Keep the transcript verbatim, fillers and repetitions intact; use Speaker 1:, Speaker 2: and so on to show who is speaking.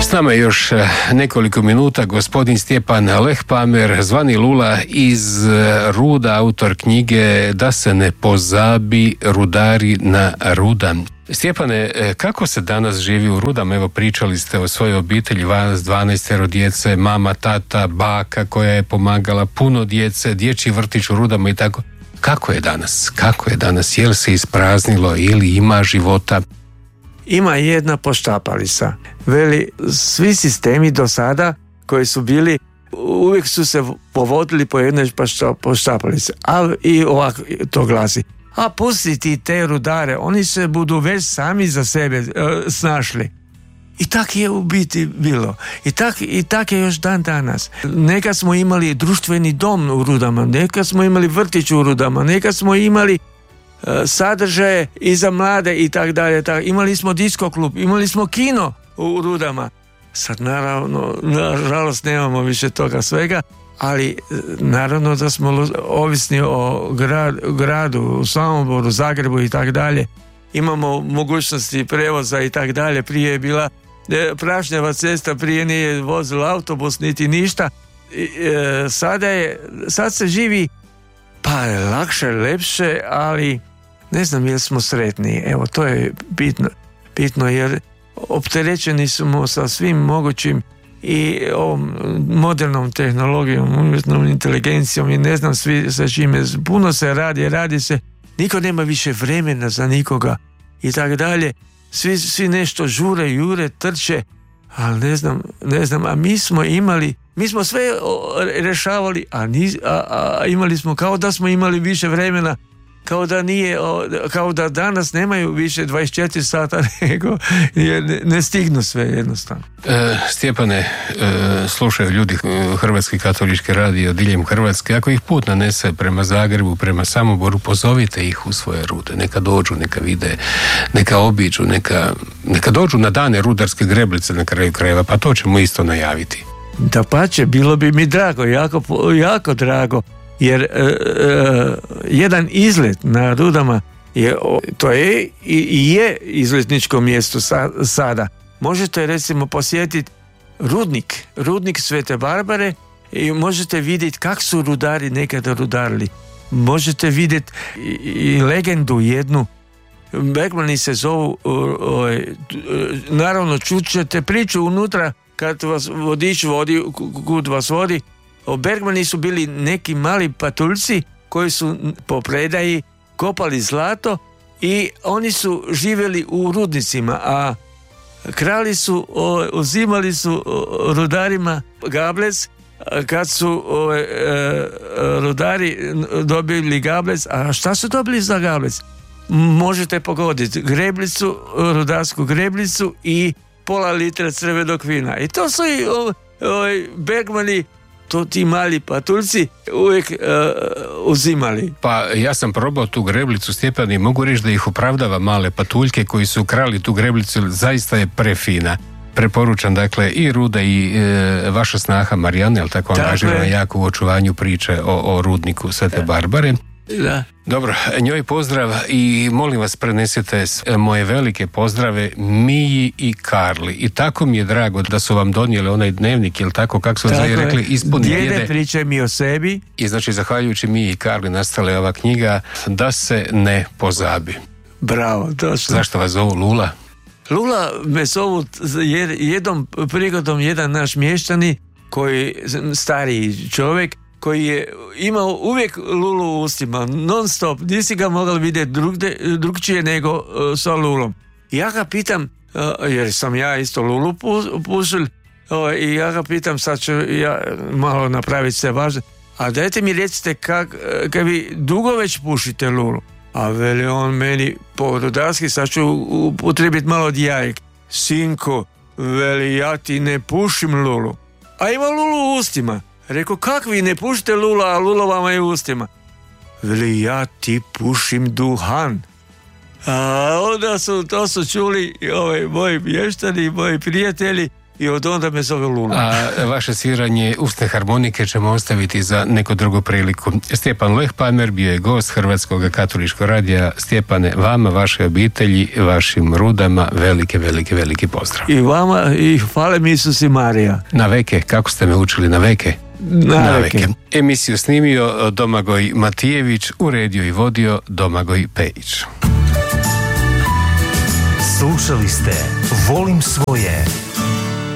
Speaker 1: S nama je još nekoliko minuta gospodin Stjepan Lehpamer, zvani Lula iz Ruda, autor knjige Da se ne pozabi rudari na Ruda. Stjepane, kako se danas živi u Rudama? Evo, pričali ste o svojoj obitelji, vas dvanaestero djece, mama, tata, baka koja je pomagala, puno djece, dječji vrtić u Rudama i tako. Kako je danas? Kako je danas? Je li se ispraznilo ili ima života?
Speaker 2: Ima jedna poštapalica. Veli, svi sistemi do sada koji su bili, uvijek su se povodili po jednoj poštapalici. A i ovako to glasi. A pusti ti te rudare, oni se budu već sami za sebe uh, snašli. I tak je u biti bilo. I tak, i tak je još dan danas. Nekad smo imali društveni dom u Rudama, nekad smo imali vrtić u Rudama, nekad smo imali uh, sadržaje i za mlade i tak dalje. Tak. Imali smo disko klub, imali smo kino u Rudama. Sad naravno, nažalost nemamo više toga svega, ali naravno da smo ovisni o grad, gradu, u Samoboru, Zagrebu i tak dalje. Imamo mogućnosti prevoza i tak dalje. Prije je bila prašnjava cesta, prije nije vozil autobus niti ništa. E, sada je, sad se živi pa lakše, lepše, ali ne znam jel smo sretni. Evo, to je bitno, bitno jer opterećeni smo sa svim mogućim i ovom modernom tehnologijom, umjetnom inteligencijom i ne znam svi sa čime. Puno se radi, radi se, niko nema više vremena za nikoga i tako dalje. Svi, svi nešto žure, jure, trče, ali ne znam, ne znam, a mi smo imali, mi smo sve rešavali, a, ni, a, a imali smo kao da smo imali više vremena, kao da nije, kao da danas nemaju više dvadeset četiri sata, nego ne, ne stignu sve jednostavno.
Speaker 1: E, Stjepane, e, slušaju ljudi Hrvatski katolički radio diljem Hrvatske, ako ih put nanese prema Zagrebu, prema Samoboru, pozovite ih u svoje Rude, neka dođu, neka vide, neka obiđu, neka, neka dođu na dane Rudarske Greblice na kraju krajeva, pa to ćemo isto najaviti.
Speaker 2: Dapače, bilo bi mi drago, jako, jako drago. Jer e, e, jedan izlet na Rudama je, to je i je izletničko mjesto sa, sada. Možete recimo posjetiti rudnik, rudnik Svete Barbare i možete vidjeti kako su rudari nekada rudarili. Možete vidjeti i, i legendu jednu. Bergmani se zovu, o, o, naravno čućete priču unutra kad vas vodič vodi, kud vas vodi. Bergmani su bili neki mali patuljci koji su po predaji kopali zlato i oni su živjeli u rudnicima, a kralji su uzimali su rudarima gablec kad su o, e, rudari dobili gablec. A šta su dobili za gablec? Možete pogoditi greblicu, rudarsku greblicu i pola litra crvenog vina. I to su i o, o, Bergmani, to ti mali patuljci uvijek uh, uzimali.
Speaker 1: Pa ja sam probao tu greblicu, Stjepan, i mogu reći da ih opravdava male patuljke koji su krali tu greblicu, zaista je prefina. Preporučam, dakle, i Ruda i e, vaša snaha Marijana, jel tako, angažirana jako u očuvanju priče o, o rudniku Svete Barbare.
Speaker 2: Da.
Speaker 1: Dobro, njoj pozdrav i molim vas prenesite moje velike pozdrave Miji i Karli. I tako mi je drago da su vam donijeli onaj dnevnik, jel tako, kako su vam rekli, ispuni
Speaker 2: djede.
Speaker 1: Djede
Speaker 2: Pričaj mi o sebi.
Speaker 1: I znači, zahvaljujući Miji i Karli nastala je ova knjiga Da se ne pozabi.
Speaker 2: Bravo, točno.
Speaker 1: Zašto vas zovu Lula?
Speaker 2: Lula me zovu jednom prigodom jedan naš mještani, koji stariji čovjek, koji je imao uvijek lulu u ustima, non stop, nisi ga mogli vidjeti drugde, drugčije nego uh, sa lulom. I ja ga pitam, uh, jer sam ja isto lulu pušil, uh, i ja ga pitam, sad ću ja malo napraviti sve važno, a dajte mi recite kak, kad vi dugo već pušite lulu. A veli on meni po rudarski, sad ću upotrebiti malo jajek. Sinko, veli, ja ti ne pušim lulu, a ima lulu u ustima. Rekao, kak vi ne pušite lula, a lula vama je u ustima? Veli, ja ti pušim duhan. A onda su, to su čuli ovaj, moji mještani, moji prijatelji, i od onda me zove Lula.
Speaker 1: A vaše sviranje usne harmonike ćemo ostaviti za neku drugu priliku. Stjepan Lehpamer bio je gost Hrvatskog katoličkog radija. Stjepane, vama, vaše obitelji, vašim Rudama, velike, velike, veliki pozdrav.
Speaker 2: I vama, i hvala mi Isus i Marija.
Speaker 1: Na veke, kako ste me učili na veke?
Speaker 2: Na, na veke. veke.
Speaker 1: Emisiju snimio Domagoj Matijević, uredio i vodio Domagoj Pejić.
Speaker 3: Slušali ste Volim svoje.